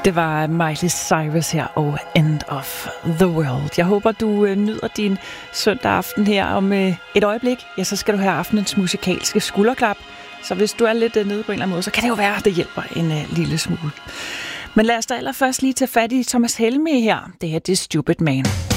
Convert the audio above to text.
Det var Miley Cyrus her og End of the World. Jeg håber, du nyder din søndag aften her. Om et øjeblik, ja, så skal du have aftenens musikalske skulderklap. Så hvis du er lidt nede på en eller anden måde, så kan det jo være, at det hjælper en lille smule. Men lad os da allerførst lige tage fat i Thomas Helmig her. Det her, det er Stupid Man.